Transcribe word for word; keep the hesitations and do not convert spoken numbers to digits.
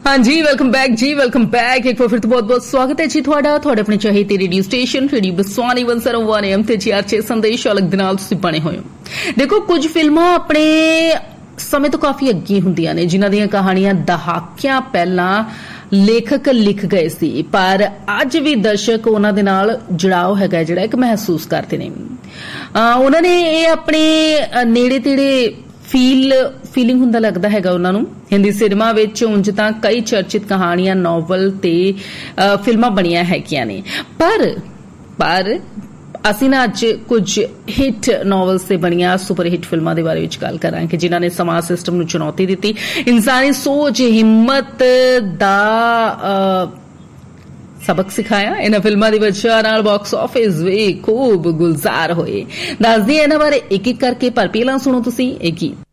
हाँ जी, welcome back जी, welcome back. एक बार फिर तो बहुत बहुत स्वागत है जी ਤੁਹਾਡਾ ਤੁਹਾਡੇ ਆਪਣੇ ਚਾਹੀਦੇ ਰੇਡੀਓ ਸਟੇਸ਼ਨ ਰੇਡੀਓ ਬਸਵਾਨੀ ਇੱਕ ਸੌ ਇੱਕ ਐਮ ਤੇ ਜੀ ਆਰ ਛੇ ਸੰਦੇਸ਼ ਅਲੱਗ ਦੇ ਨਾਲ ਤੁਸੀਂ ਬਣੇ ਹੋਏ ਹੋ। ਦੇਖੋ, ਕੁਝ ਫਿਲਮਾਂ ਆਪਣੇ ਸਮੇਂ ਤੋਂ ਕਾਫੀ ਅੱਗੇ ਹੁੰਦੀਆਂ ਨੇ, ਜਿਨ੍ਹਾਂ ਦੀਆਂ ਕਹਾਣੀਆਂ ਦਹਾਕਿਆਂ ਪਹਿਲਾਂ ਲੇਖਕ ਲਿਖ ਗਏ ਸੀ, ਪਰ ਅੱਜ ਵੀ ਦਰਸ਼ਕ ਉਹਨਾਂ ਦੇ ਨਾਲ ਜੁੜਾਵ ਹੈਗਾ ਜਿਹੜਾ ਇੱਕ ਮਹਿਸੂਸ ਕਰਦੇ ਨੇ। ਉਹਨਾਂ ਨੇ ਇਹ ਆਪਣੇ ਨੇੜੇ ਤੇੜੇ ਫੀਲ ਫੀਲਿੰਗ ਹੁੰਦਾ ਲੱਗਦਾ ਹੈਗਾ ਉਹਨਾਂ ਨੂੰ। ਹਿੰਦੀ ਸਿਨੇਮਾ ਵਿੱਚ ਉਂਝ ਤਾਂ ਕਈ ਚਰਚਿਤ ਕਹਾਣੀਆਂ, ਨੋਵਲ ਤੇ ਫਿਲਮਾਂ ਬਣੀਆਂ ਹੈਗੀਆਂ ਨੇ, ਪਰ ਪਰ ਅਸੀਂ ਨਾ ਅੱਜ ਕੁਝ ਹਿੱਟ ਨੋਵਲਸ ਤੇ ਬਣੀਆਂ ਸੁਪਰ ਹਿੱਟ ਫਿਲਮਾਂ ਦੇ ਬਾਰੇ ਵਿੱਚ ਗੱਲ ਕਰਾਂਗੇ, ਜਿਨ੍ਹਾਂ ਨੇ ਸਮਾਜ ਸਿਸਟਮ ਨੂੰ ਚੁਣੌਤੀ ਦਿੱਤੀ, ਇਨਸਾਨੀ ਸੋਚ, ਹਿੰਮਤ ਦਾ सबक सिखाया। इन्हां फिल्मां दी वजह नाल बॉक्स ऑफिस भी खूब गुलजार होए। दसदी इन्हां बारे एक एक करके, पर पहलां सुणो तुसीं एक गीत।